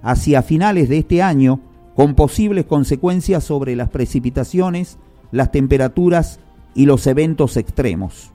hacia finales de este año, con posibles consecuencias sobre las precipitaciones, las temperaturas y los eventos extremos.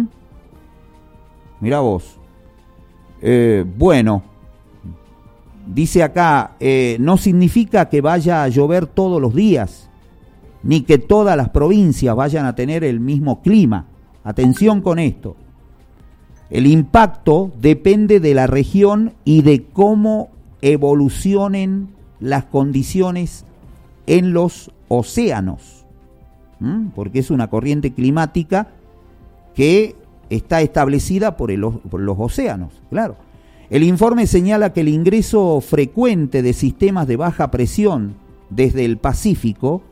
Mirá vos. Bueno, dice acá, no significa que vaya a llover todos los días, ni que todas las provincias vayan a tener el mismo clima. Atención con esto. El impacto depende de la región y de cómo evolucionen las condiciones en los océanos, porque es una corriente climática que está establecida por los océanos, claro. El informe señala que el ingreso frecuente de sistemas de baja presión desde el Pacífico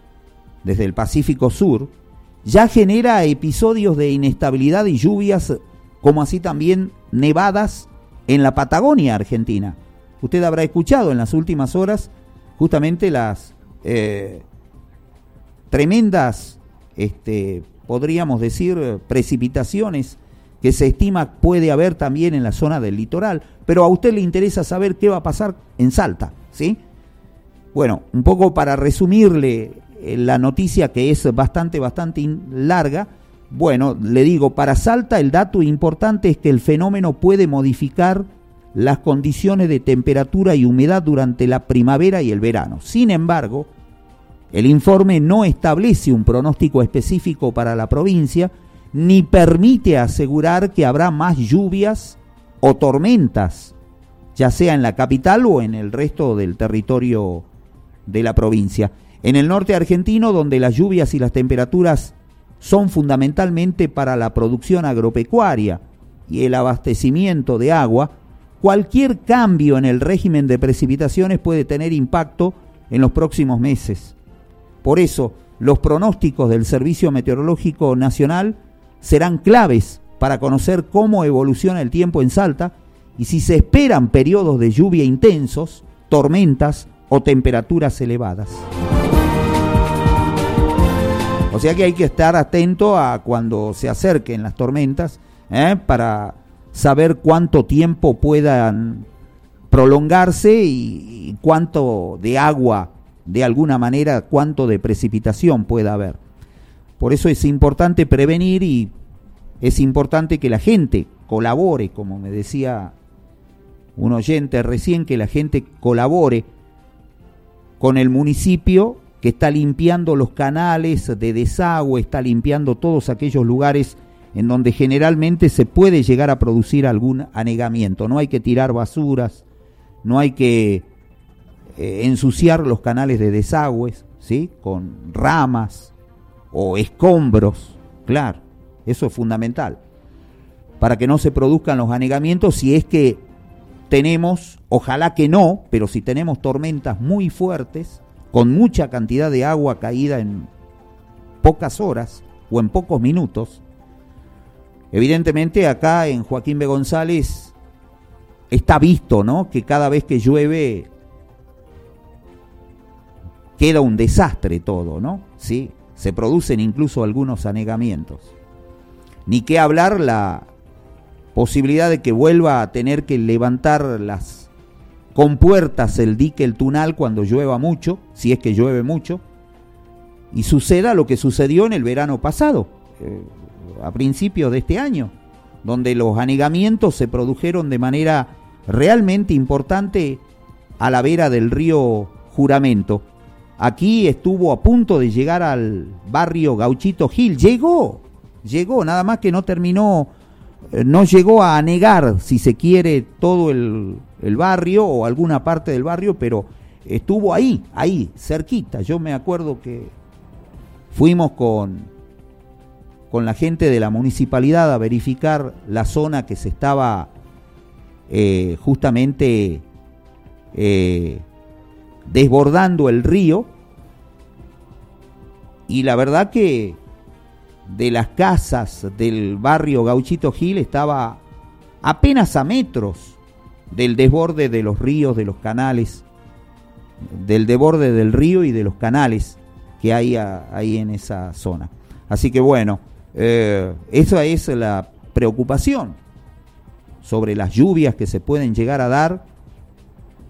Sur, ya genera episodios de inestabilidad y lluvias, como así también nevadas en la Patagonia Argentina. Usted habrá escuchado en las últimas horas justamente las tremendas, podríamos decir, precipitaciones que se estima puede haber también en la zona del litoral. Pero a usted le interesa saber qué va a pasar en Salta, ¿sí? Bueno, un poco para resumirle la noticia, que es bastante larga. Bueno, le digo, para Salta el dato importante es que el fenómeno puede modificar las condiciones de temperatura y humedad durante la primavera y el verano. Sin embargo, el informe no establece un pronóstico específico para la provincia, ni permite asegurar que habrá más lluvias o tormentas, ya sea en la capital o en el resto del territorio de la provincia. En el norte argentino, donde las lluvias y las temperaturas son fundamentalmente para la producción agropecuaria y el abastecimiento de agua, cualquier cambio en el régimen de precipitaciones puede tener impacto en los próximos meses. Por eso, los pronósticos del Servicio Meteorológico Nacional serán claves para conocer cómo evoluciona el tiempo en Salta y si se esperan periodos de lluvia intensos, tormentas o temperaturas elevadas. O sea que hay que estar atento a cuando se acerquen las tormentas, para saber cuánto tiempo puedan prolongarse y cuánto de agua, de alguna manera, cuánto de precipitación pueda haber. Por eso es importante prevenir y es importante que la gente colabore, como me decía un oyente recién, que la gente colabore con el municipio que está limpiando los canales de desagüe, está limpiando todos aquellos lugares en donde generalmente se puede llegar a producir algún anegamiento. No hay que tirar basuras, no hay que ensuciar los canales de desagües, ¿sí?, con ramas o escombros. Claro, eso es fundamental, para que no se produzcan los anegamientos si es que tenemos, ojalá que no, pero si tenemos tormentas muy fuertes, con mucha cantidad de agua caída en pocas horas o en pocos minutos. Evidentemente acá en Joaquín B. González está visto, ¿no?, que cada vez que llueve queda un desastre todo, ¿no? Sí, se producen incluso algunos anegamientos. Ni qué hablar la posibilidad de que vuelva a tener que levantar las compuertas, el dique, el tunal, cuando llueva mucho, si es que llueve mucho, y suceda lo que sucedió en el verano pasado, a principios de este año, donde los anegamientos se produjeron de manera realmente importante a la vera del río Juramento. Aquí estuvo a punto de llegar al barrio Gauchito Gil, llegó, nada más que no terminó, no llegó a anegar, si se quiere, todo el barrio o alguna parte del barrio, pero estuvo ahí, cerquita. Yo me acuerdo que fuimos con la gente de la municipalidad a verificar la zona que se estaba justamente desbordando el río, y la verdad que de las casas del barrio Gauchito Gil estaba apenas a metros del desborde de los ríos, de los canales, del desborde del río y de los canales que hay ahí en esa zona. Así que bueno, esa es la preocupación sobre las lluvias que se pueden llegar a dar